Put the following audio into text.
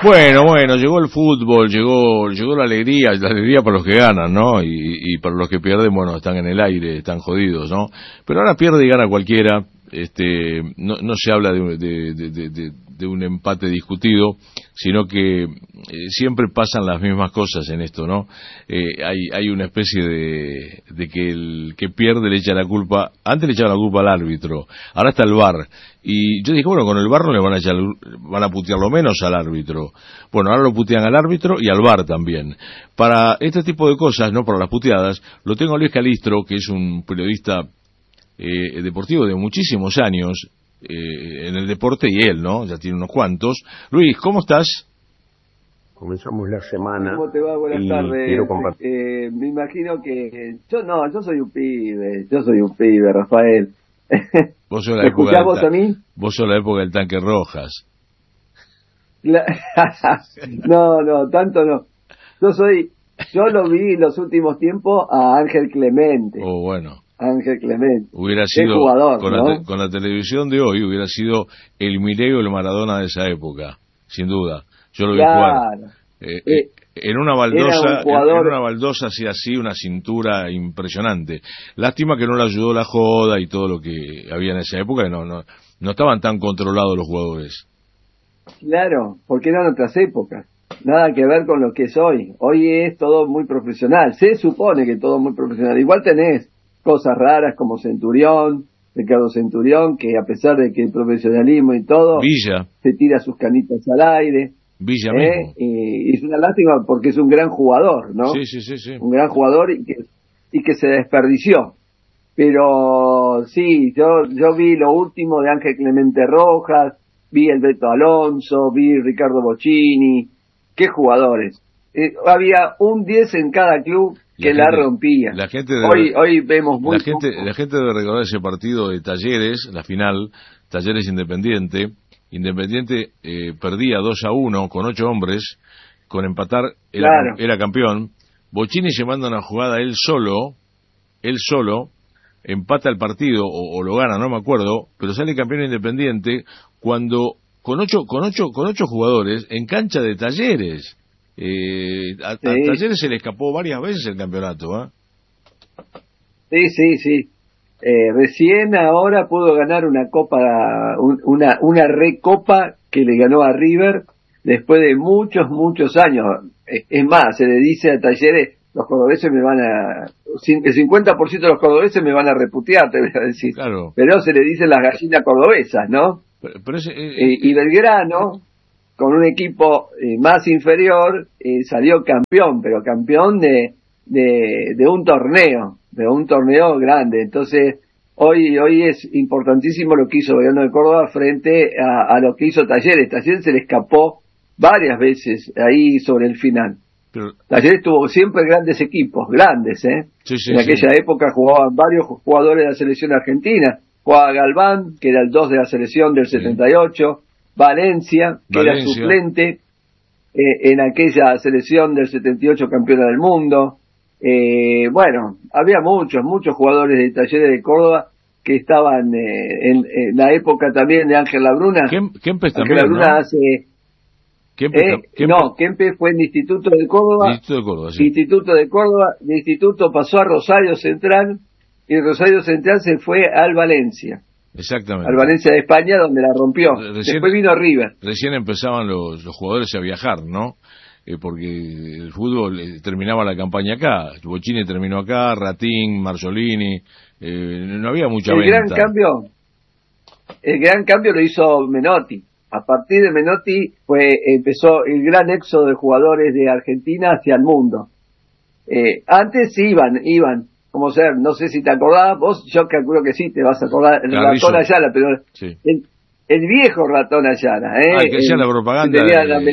Bueno, llegó el fútbol, llegó la alegría para los que ganan, ¿no? Y para los que pierden, bueno, están en el aire, están jodidos, ¿no? Pero ahora pierde y gana cualquiera, no se habla de un empate discutido, sino que siempre pasan las mismas cosas en esto, ¿no? Hay una especie de que el que pierde le echa la culpa, antes le echaban la culpa al árbitro, ahora está el VAR, y yo dije, bueno, con el VAR no le van a putearlo menos al árbitro. Bueno, ahora lo putean al árbitro y al VAR también. Para este tipo de cosas, no para las puteadas, lo tengo a Luis Calistro, que es un periodista deportivo de muchísimos años en el deporte, y él, ¿no? Ya tiene unos cuantos. Luis, ¿cómo estás? Comenzamos la semana. ¿Cómo te va? Buenas tardes. Quiero compartir. Me imagino que yo soy un pibe, Rafael. Vos sos ¿Me escuchás vos a mí? Vos sos la época del tanque Rojas. No, tanto no. Yo lo vi en los últimos tiempos a Ángel Clemente. Oh, bueno. Ángel Clemente. Hubiera sido, jugador, con la televisión de hoy, hubiera sido el Mireo y el Maradona de esa época, sin duda. Yo lo vi jugar. En una baldosa hacía así una cintura impresionante. Lástima que no le ayudó la joda y todo lo que había en esa época, no estaban tan controlados los jugadores. Claro, porque eran otras épocas. Nada que ver con lo que es hoy. Hoy es todo muy profesional. Se supone que todo muy profesional. Igual tenés cosas raras como Ricardo Centurión, que a pesar de que el profesionalismo y todo, Villa se tira sus canitas al aire. Villa mismo. Y es una lástima porque es un gran jugador, ¿no? Sí. Un gran jugador y que se desperdició. Pero sí, yo vi lo último de Ángel Clemente Rojas, vi el Beto Alonso, vi Ricardo Bocchini. Qué jugadores. Había un 10 en cada club que la rompía. Hoy vemos muy la gente debe recordar ese partido de Talleres, la final, Talleres Independiente. Independiente perdía 2-1 con 8 hombres, con empatar era campeón. Bocchini se manda una jugada él solo, empata el partido o lo gana, no me acuerdo, pero sale campeón Independiente cuando con ocho jugadores en cancha de Talleres. A Talleres se le escapó varias veces el campeonato, Sí. Recién ahora pudo ganar una copa, una recopa que le ganó a River después de muchos años. Es más, se le dice a Talleres, los cordobeses el 50% de los cordobeses me van a reputear, te voy a decir. Claro. Pero se le dicen las gallinas cordobesas, ¿no? Y Belgrano, con un equipo más inferior, salió campeón, pero campeón de un torneo grande. Entonces hoy es importantísimo lo que hizo Belgrano de Córdoba frente a lo que hizo Talleres. Talleres se le escapó varias veces ahí sobre el final. Talleres tuvo siempre grandes equipos, grandes, en aquella época jugaban varios jugadores de la selección argentina. Jugaba Galván, que era el 2 de la selección del 78, Valencia, que era suplente en aquella selección del 78, campeona del mundo. Bueno, había muchos jugadores de Talleres de Córdoba que estaban en la época también de Ángel Labruna. Kempes también, Labruna hace... Kempes fue en Instituto de Córdoba. Instituto de Córdoba, de Instituto pasó a Rosario Central, y Rosario Central se fue al Valencia. Exactamente. Al Valencia de España, donde la rompió. Después vino River. Recién empezaban los jugadores a viajar, ¿no? Porque el fútbol terminaba la campaña acá. Bocchini terminó acá, Ratín, Marzolini, no había mucha venta. El gran cambio lo hizo Menotti. A partir de Menotti empezó el gran éxodo de jugadores de Argentina hacia el mundo. Antes iban, como ser, no sé si te acordás, vos, yo calculo que sí, te vas a acordar, el Ratón Ayala, pero sí. El viejo Ratón Ayala, que hacía la propaganda